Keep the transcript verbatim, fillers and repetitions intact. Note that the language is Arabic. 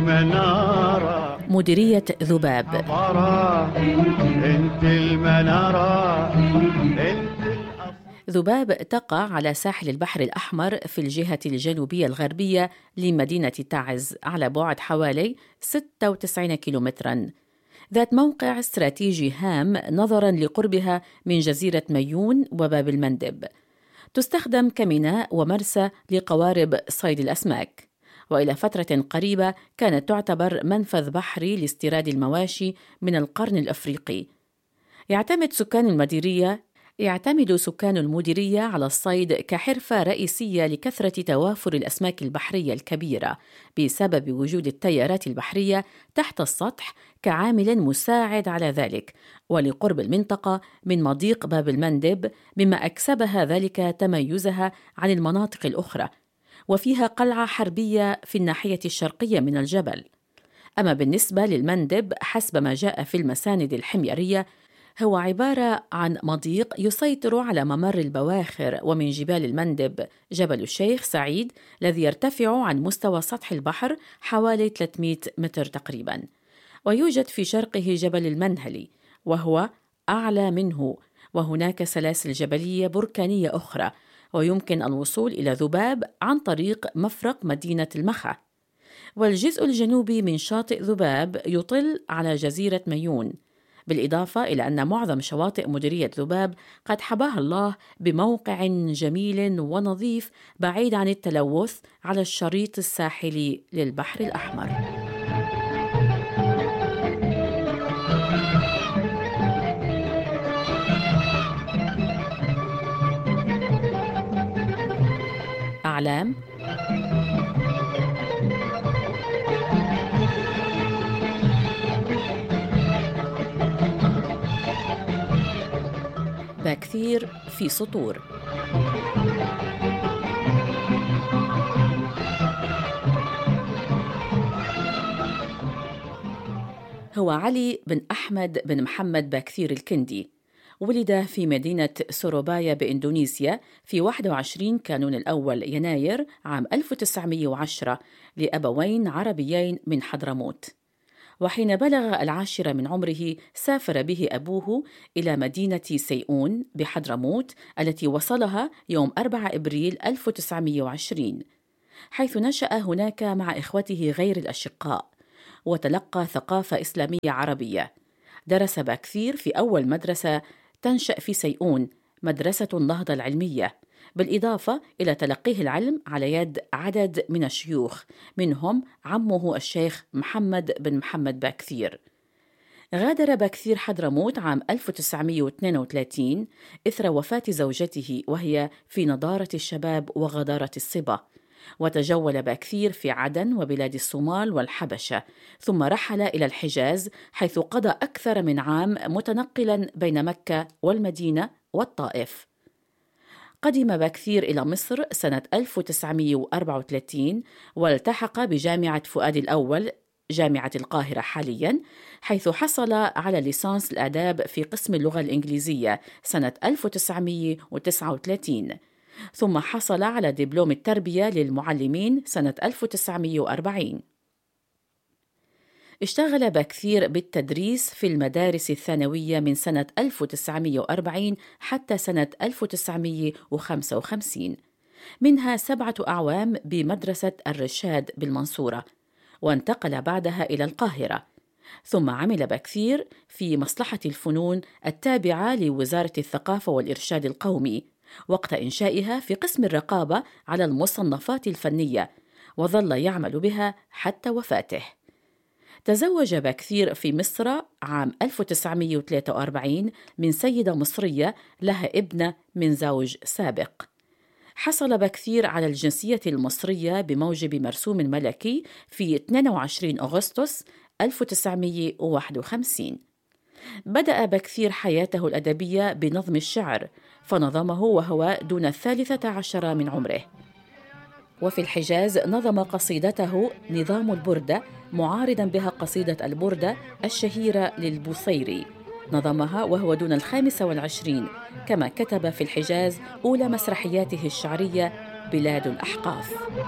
المنارة مديرية ذباب. انت المنارة انت. ذباب تقع على ساحل البحر الأحمر في الجهة الجنوبية الغربية لمدينة تعز على بعد حوالي ستة وتسعين كيلومتراً، ذات موقع استراتيجي هام نظراً لقربها من جزيرة ميون وباب المندب. تستخدم كميناء ومرسى لقوارب صيد الأسماك، وإلى فترة قريبة كانت تعتبر منفذ بحري لاستيراد المواشي من القرن الأفريقي. يعتمد سكان المديرية يعتمد سكان المديرية على الصيد كحرفة رئيسية لكثرة توافر الأسماك البحرية الكبيرة بسبب وجود التيارات البحرية تحت السطح كعامل مساعد على ذلك، ولقرب المنطقة من مضيق باب المندب مما أكسبها ذلك تميزها عن المناطق الأخرى، وفيها قلعة حربية في الناحية الشرقية من الجبل. أما بالنسبة للمندب حسب ما جاء في المساند الحميرية، هو عبارة عن مضيق يسيطر على ممر البواخر ومن جبال المندب جبل الشيخ سعيد الذي يرتفع عن مستوى سطح البحر حوالي ثلاثمائة متر تقريباً، ويوجد في شرقه جبل المنهلي وهو أعلى منه، وهناك سلاسل جبلية بركانية أخرى، ويمكن الوصول إلى ذباب عن طريق مفرق مدينة المخا. والجزء الجنوبي من شاطئ ذباب يطل على جزيرة ميون، بالإضافة إلى أن معظم شواطئ مديرية ذباب قد حباها الله بموقع جميل ونظيف بعيد عن التلوث على الشريط الساحلي للبحر الأحمر. أعلام: باكثير في سطور. هو علي بن أحمد بن محمد باكثير الكندي، ولد في مدينة سوروبايا بإندونيسيا في واحد وعشرين كانون الأول يناير عام ألف وتسعمائة وعشرة لأبوين عربيين من حضرموت. وحين بلغ العاشرة من عمره سافر به أبوه إلى مدينة سيئون بحضرموت التي وصلها يوم أربعة أبريل ألف وتسعمائة وعشرين، حيث نشأ هناك مع إخوته غير الأشقاء وتلقى ثقافة إسلامية عربية. درس باكثير في أول مدرسة تنشأ في سيئون، مدرسة النهضة العلمية، بالإضافة إلى تلقيه العلم على يد عدد من الشيوخ، منهم عمه الشيخ محمد بن محمد باكثير. غادر باكثير حضرموت عام ألف وتسعمائة واثنين وثلاثين إثر وفاة زوجته وهي في نضارة الشباب وغضارة الصبا، وتجول باكثير في عدن وبلاد الصومال والحبشة، ثم رحل إلى الحجاز حيث قضى أكثر من عام متنقلا بين مكة والمدينة والطائف. قدم باكثير إلى مصر سنة ألف وتسعمائة وأربعة وثلاثين والتحق بجامعة فؤاد الأول جامعة القاهرة حالياً، حيث حصل على ليسانس الآداب في قسم اللغة الإنجليزية سنة ألف وتسعمائة وتسعة وثلاثين، ثم حصل على دبلوم التربية للمعلمين سنة ألف وتسعمائة وأربعين. اشتغل باكثير بالتدريس في المدارس الثانوية من سنة ألف وتسعمائة وأربعين حتى سنة ألف وتسعمائة وخمسة وخمسين، منها سبعة أعوام بمدرسة الرشاد بالمنصورة، وانتقل بعدها إلى القاهرة. ثم عمل باكثير في مصلحة الفنون التابعة لوزارة الثقافة والإرشاد القومي وقت إنشائها في قسم الرقابة على المصنفات الفنية، وظل يعمل بها حتى وفاته. تزوج باكثير في مصر عام ألف وتسعمائة وثلاثة وأربعين من سيدة مصرية لها ابنة من زوج سابق. حصل باكثير على الجنسية المصرية بموجب مرسوم ملكي في اثنين وعشرين أغسطس ألف وتسعمائة وواحد وخمسين. بدأ باكثير حياته الأدبية بنظم الشعر، فنظمه وهو دون الثالثة عشر من عمره. وفي الحجاز نظم قصيدته نظام البردة، معارضا بها قصيدة البردة الشهيرة للبوصيري، نظمها وهو دون الخامسة والعشرين. كما كتب في الحجاز أولى مسرحياته الشعرية بلاد الأحقاف.